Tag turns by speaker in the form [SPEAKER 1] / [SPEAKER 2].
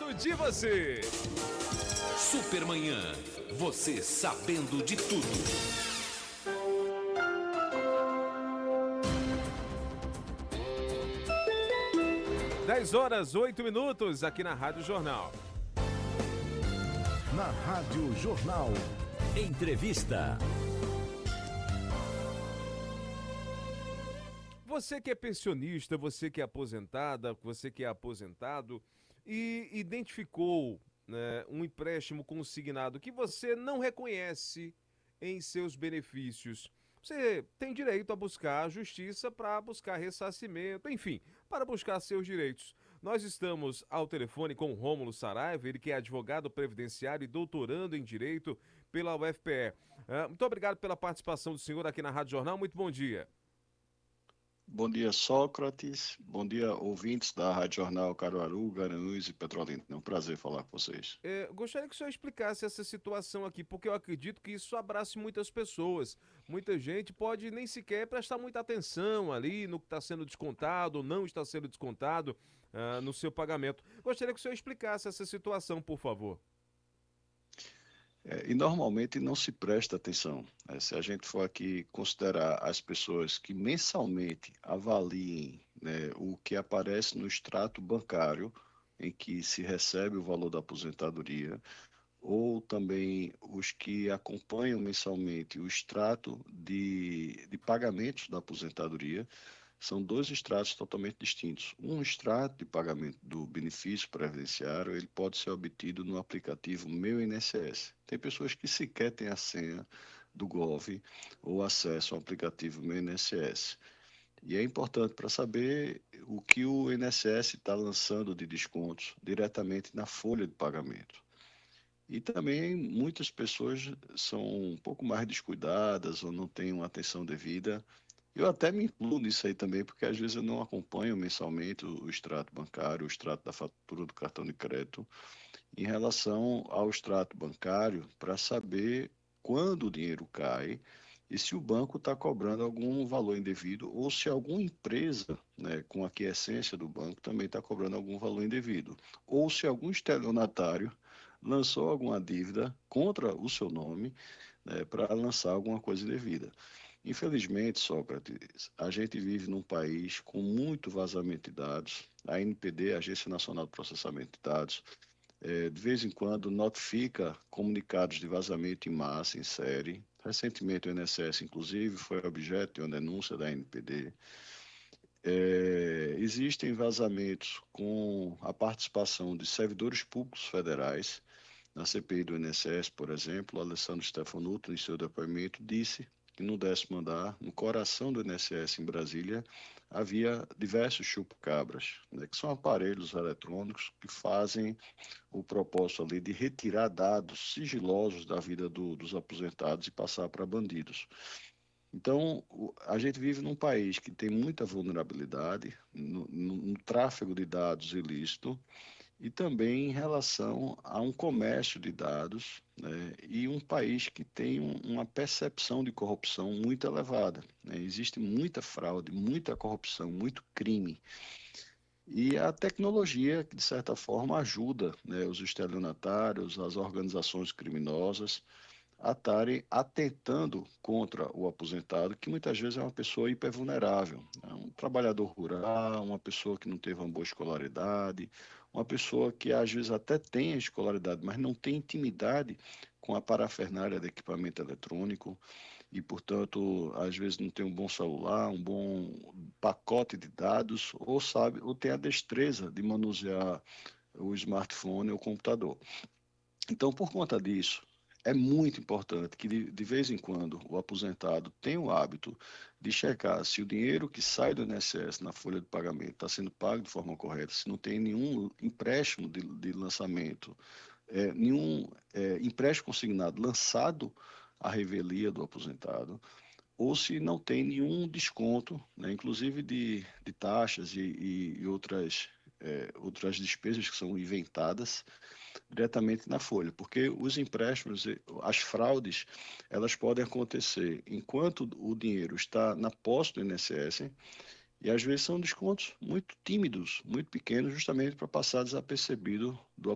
[SPEAKER 1] cuidando de você.
[SPEAKER 2] Supermanhã, você sabendo de tudo.
[SPEAKER 1] 10h08 aqui na Rádio Jornal.
[SPEAKER 3] Na Rádio Jornal.
[SPEAKER 2] Entrevista.
[SPEAKER 1] Você que é pensionista, você que é aposentada, você que é aposentado e identificou, né, um empréstimo consignado que você não reconhece em seus benefícios. Você tem direito a buscar a justiça para buscar ressarcimento, enfim, para buscar seus direitos. Nós estamos ao telefone com o Rômulo Saraiva, ele que é advogado previdenciário e doutorando em Direito pela UFPE. Muito obrigado pela participação do senhor aqui na Rádio Jornal, muito bom dia.
[SPEAKER 4] Bom dia, Sócrates. Bom dia, ouvintes da Rádio Jornal Caruaru, Garanhuns e Petrolina. É um prazer falar com vocês.
[SPEAKER 1] Gostaria que o senhor explicasse essa situação aqui, porque eu acredito que isso abrace muitas pessoas. Muita gente pode nem sequer prestar muita atenção ali no que está sendo descontado ou não está sendo descontado no seu pagamento. Gostaria que o senhor explicasse essa situação, por favor.
[SPEAKER 4] E normalmente não se presta atenção. Se a gente for aqui considerar as pessoas que mensalmente avaliem, né, o que aparece no extrato bancário, em que se recebe o valor da aposentadoria, ou também os que acompanham mensalmente o extrato de pagamentos da aposentadoria, são dois extratos totalmente distintos. Um extrato de pagamento do benefício previdenciário, ele pode ser obtido no aplicativo Meu INSS. Tem pessoas que sequer têm a senha do Gov ou acesso ao aplicativo Meu INSS. E é importante para saber o que o INSS está lançando de descontos diretamente na folha de pagamento. E também muitas pessoas são um pouco mais descuidadas ou não têm uma atenção devida. Eu até me incluo nisso aí também, porque às vezes eu não acompanho mensalmente o extrato bancário, o extrato da fatura do cartão de crédito, em relação ao extrato bancário, para saber quando o dinheiro cai e se o banco está cobrando algum valor indevido ou se alguma empresa, né, com a aquiescência do banco também está cobrando algum valor indevido, ou se algum estelionatário lançou alguma dívida contra o seu nome, né, para lançar alguma coisa indevida. Infelizmente, Sócrates, a gente vive num país com muito vazamento de dados. A ANPD, a Agência Nacional de Processamento de Dados, de vez em quando notifica comunicados de vazamento em massa, em série. Recentemente, o INSS, inclusive, foi objeto de uma denúncia da ANPD. Existem vazamentos com a participação de servidores públicos federais. Na CPI do INSS, por exemplo, Alessandro Stefanuto, em seu depoimento, disse que no 10º andar, no coração do INSS em Brasília, havia diversos chupa-cabras, né, que são aparelhos eletrônicos que fazem o propósito ali de retirar dados sigilosos da vida dos aposentados e passar para bandidos. Então, a gente vive num país que tem muita vulnerabilidade no tráfego de dados ilícito e também em relação a um comércio de dados, né, e um país que tem uma percepção de corrupção muito elevada, né? Existe muita fraude, muita corrupção, muito crime. E a tecnologia, que de certa forma ajuda, né, os estelionatários, as organizações criminosas, a estarem atentando contra o aposentado, que muitas vezes é uma pessoa hipervulnerável, é um trabalhador rural, uma pessoa que não teve uma boa escolaridade, uma pessoa que às vezes até tem a escolaridade, mas não tem intimidade com a parafernália de equipamento eletrônico e, portanto, às vezes não tem um bom celular, um bom pacote de dados, ou sabe, ou tem a destreza de manusear o smartphone ou o computador. Então, por conta disso, é muito importante que de vez em quando o aposentado tenha o hábito de checar se o dinheiro que sai do INSS na folha de pagamento está sendo pago de forma correta, se não tem nenhum empréstimo de lançamento, nenhum empréstimo consignado lançado à revelia do aposentado, ou se não tem nenhum desconto, né, inclusive de taxas e outras despesas que são inventadas diretamente na folha, porque os empréstimos, as fraudes, elas podem acontecer enquanto o dinheiro está na posse do INSS e às vezes são descontos muito tímidos, muito pequenos, justamente para passar desapercebido do